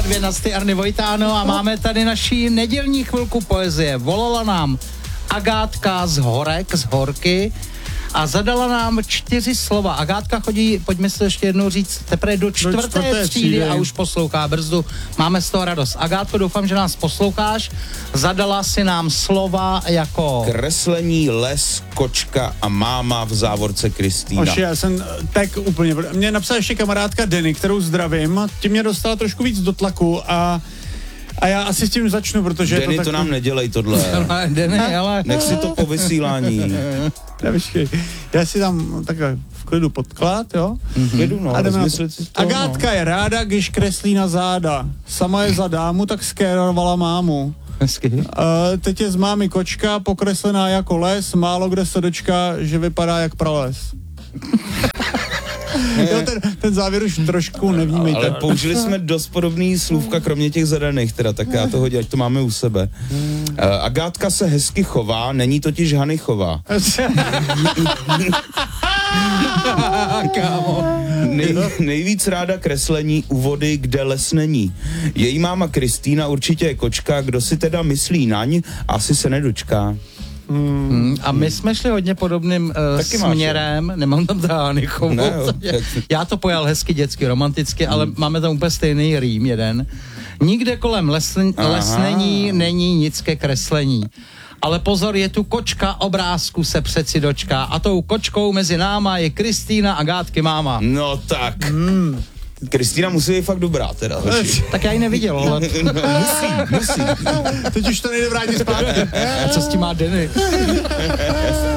skladbě Nasty Arny Vojtáno a máme tady naší nedělní chvilku poezie. Volala nám Agátka z Horek, z Horky a zadala nám 4 slova. Agátka chodí, pojďme si to ještě jednou říct, teprve do čtvrté třídy a už poslouchá Brzdu. Máme z toho radost. Agátko, doufám, že nás posloucháš. Zadala si nám slova jako... Kreslení, les, kočka a máma v závorce Kristýna. Oši, já jsem tak úplně... Mě napsala ještě kamarádka Denny, kterou zdravím. Tím mě dostala trošku víc do tlaku a já asi s tím začnu, protože Denny, to nám nedělej tohle. Denny, ale... Nech si to po vysílání. Já si tam takhle v klidu podklad, jo? Klidu, no, rozmyslit si to. Agátka je ráda, když kreslí na záda. Sama je za dámu, tak skérovala mámu. Teď je z mámy kočka, pokreslená jako les, málo kde se dočká, že vypadá jak prales. Jo, ten závěr už trošku nevnímejte. Ale použili jsme dost podobný slůvka, kromě těch zadaných, teda, tak já to hodím, ať to máme u sebe. Agátka se hezky chová, není totiž Hanichová. Nejvíc ráda kreslení u vody, kde les není. Její máma Kristýna určitě je kočka, kdo si teda myslí naň, asi se nedočká. A my jsme šli hodně podobným směrem, nemám tam Hanichovou. Ne, já to pojal hezky dětsky, romanticky, ale máme tam úplně stejný rým jeden. Nikde kolem les není nic ke kreslení. Ale pozor, je tu kočka, obrázku se přeci dočká. A tou kočkou mezi náma je Kristýna Agátky máma. No tak. Kristýna musí být fakt dobrá teda. Tak já ji neviděl, ale... musí. Teď už to nejde vrátit zpátky. A co s tím má Denny?